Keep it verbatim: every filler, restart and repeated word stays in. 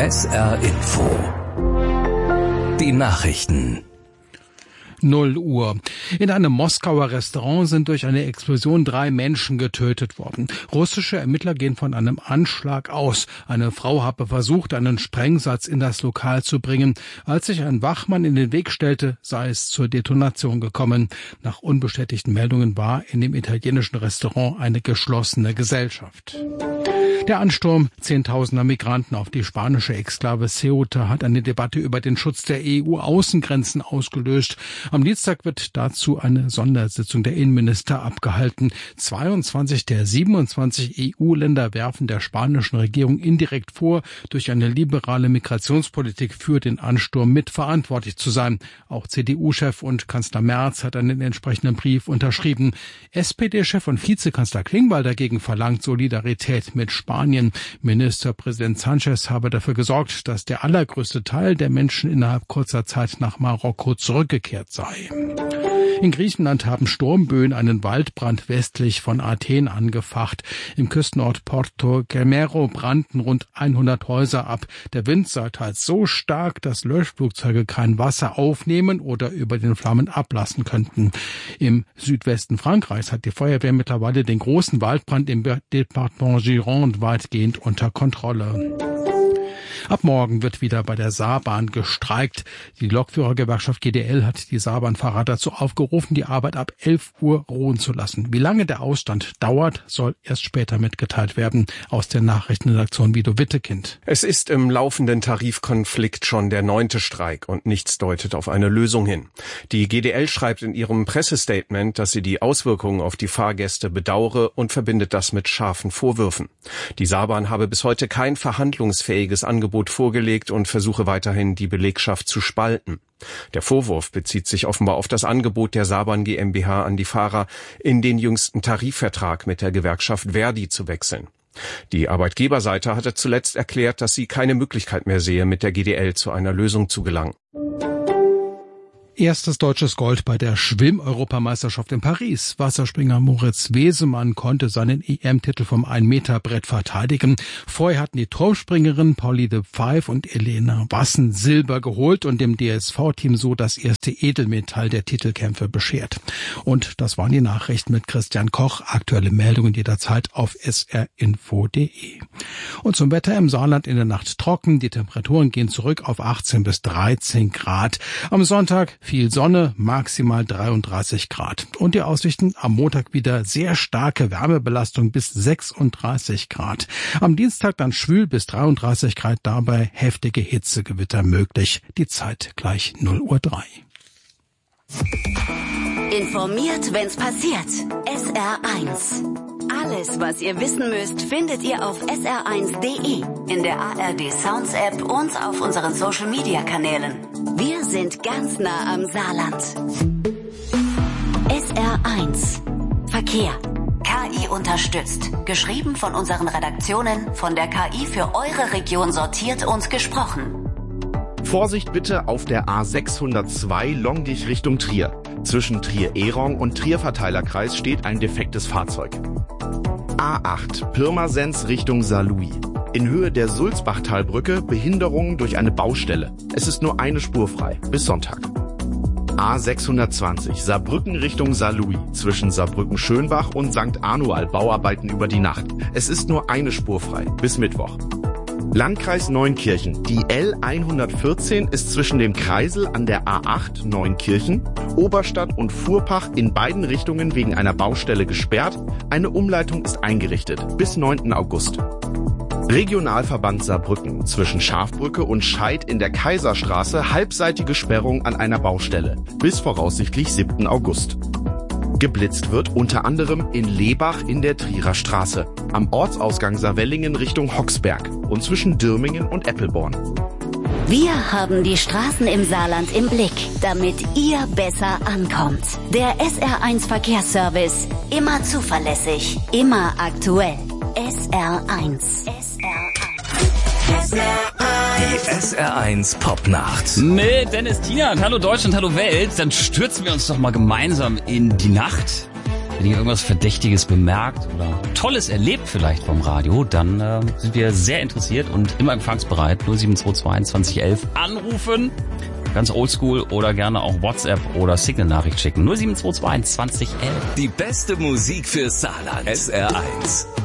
S R Info. Die Nachrichten. null Uhr. In einem Moskauer Restaurant sind durch eine Explosion drei Menschen getötet worden. Russische Ermittler gehen von einem Anschlag aus. Eine Frau habe versucht, einen Sprengsatz in das Lokal zu bringen. Als sich ein Wachmann in den Weg stellte, sei es zur Detonation gekommen. Nach unbestätigten Meldungen war in dem italienischen Restaurant eine geschlossene Gesellschaft. Der Ansturm zehntausender Migranten auf die spanische Exklave Ceuta hat eine Debatte über den Schutz der E U-Außengrenzen ausgelöst. Am Dienstag wird dazu eine Sondersitzung der Innenminister abgehalten. zweiundzwanzig der siebenundzwanzig E U-Länder werfen der spanischen Regierung indirekt vor, durch eine liberale Migrationspolitik für den Ansturm mitverantwortlich zu sein. Auch C D U-Chef und Kanzler Merz hat einen entsprechenden Brief unterschrieben. S P D-Chef und Vizekanzler Klingbeil dagegen verlangt Solidarität mit Spanien. Spanien. Ministerpräsident Sanchez habe dafür gesorgt, dass der allergrößte Teil der Menschen innerhalb kurzer Zeit nach Marokko zurückgekehrt sei. In Griechenland haben Sturmböen einen Waldbrand westlich von Athen angefacht. Im Küstenort Porto Gemero brannten rund hundert Häuser ab. Der Wind sei teils so stark, dass Löschflugzeuge kein Wasser aufnehmen oder über den Flammen ablassen könnten. Im Südwesten Frankreichs hat die Feuerwehr mittlerweile den großen Waldbrand im Departement Gironde weitgehend unter Kontrolle. Ab morgen wird wieder bei der Saarbahn gestreikt. Die Lokführergewerkschaft G D L hat die Saarbahnfahrer dazu aufgerufen, die Arbeit ab elf Uhr ruhen zu lassen. Wie lange der Ausstand dauert, soll erst später mitgeteilt werden. Aus der Nachrichtenredaktion Guido Wittekind. Es ist im laufenden Tarifkonflikt schon der neunte Streik und nichts deutet auf eine Lösung hin. Die G D L schreibt in ihrem Pressestatement, dass sie die Auswirkungen auf die Fahrgäste bedauere und verbindet das mit scharfen Vorwürfen. Die Saarbahn habe bis heute kein verhandlungsfähiges Angebot vorgelegt und versuche weiterhin, die Belegschaft zu spalten. Der Vorwurf bezieht sich offenbar auf das Angebot der Saarbahn GmbH an die Fahrer, in den jüngsten Tarifvertrag mit der Gewerkschaft Verdi zu wechseln. Die Arbeitgeberseite hatte zuletzt erklärt, dass sie keine Möglichkeit mehr sehe, mit der G D L zu einer Lösung zu gelangen. Erstes deutsches Gold bei der Schwimm-Europameisterschaft in Paris. Wasserspringer Moritz Wesemann konnte seinen E M-Titel vom ein-Meter-Brett verteidigen. Vorher hatten die Turmspringerinnen Pauline Pfeif und Elena Wassen Silber geholt und dem D S V-Team so das erste Edelmetall der Titelkämpfe beschert. Und das waren die Nachrichten mit Christian Koch. Aktuelle Meldungen jederzeit auf s r info punkt d e. Und zum Wetter im Saarland: in der Nacht trocken. Die Temperaturen gehen zurück auf achtzehn bis dreizehn Grad. Am Sonntag viel Sonne, maximal dreiunddreißig Grad. Und die Aussichten: am Montag wieder sehr starke Wärmebelastung bis sechsunddreißig Grad. Am Dienstag dann schwül bis dreiunddreißig Grad, dabei heftige Hitzegewitter möglich. Die Zeit gleich null Uhr drei. Informiert, wenn's passiert. S R eins. Alles, was ihr wissen müsst, findet ihr auf s r eins punkt d e, in der A R D Sounds App und auf unseren Social Media Kanälen. Wir sind ganz nah am Saarland. S R eins. Verkehr. K I unterstützt. Geschrieben von unseren Redaktionen, von der K I für eure Region sortiert und gesprochen. Vorsicht bitte auf der A sechshundertzwei Longdich Richtung Trier. Zwischen Trier-Ehrong und Trier-Verteilerkreis steht ein defektes Fahrzeug. A acht Pirmasens Richtung Saarlouis. In Höhe der Sulzbachtalbrücke Behinderungen durch eine Baustelle. Es ist nur eine Spur frei. Bis Sonntag. A sechshundertzwanzig Saarbrücken Richtung Saarlouis. Zwischen Saarbrücken-Schönbach und Sankt Anual Bauarbeiten über die Nacht. Es ist nur eine Spur frei. Bis Mittwoch. Landkreis Neunkirchen. Die L hundertvierzehn ist zwischen dem Kreisel an der A acht Neunkirchen, Oberstadt und Fuhrpach in beiden Richtungen wegen einer Baustelle gesperrt. Eine Umleitung ist eingerichtet. Bis neunten August. Regionalverband Saarbrücken. Zwischen Schafbrücke und Scheid in der Kaiserstraße halbseitige Sperrung an einer Baustelle. Bis voraussichtlich siebten August. Geblitzt wird unter anderem in Lebach in der Trierer Straße, am Ortsausgang Saarwellingen Richtung Hoxberg und zwischen Dürmingen und Eppelborn. Wir haben die Straßen im Saarland im Blick, damit ihr besser ankommt. Der S R eins Verkehrsservice. Immer zuverlässig, immer aktuell. S R eins. S R eins. Die S R eins Popnacht. Mit Dennis Tienert. Hallo Deutschland, hallo Welt. Dann stürzen wir uns doch mal gemeinsam in die Nacht. Wenn ihr irgendwas Verdächtiges bemerkt oder Tolles erlebt vielleicht vom Radio, dann äh, sind wir sehr interessiert und immer empfangsbereit. null sieben zwei zwei zwanzig elf anrufen. Ganz oldschool oder gerne auch WhatsApp oder Signal-Nachricht schicken. null sieben zwei zwei zwanzig elf. Die beste Musik für Saarland. S R eins.